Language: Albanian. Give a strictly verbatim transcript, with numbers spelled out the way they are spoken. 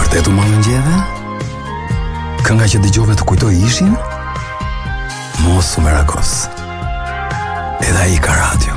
Vërtet u marrën gjeve? Kënga që dëgjove të kujtoi ishin? Mos u merakos. Edhe ai ka radio.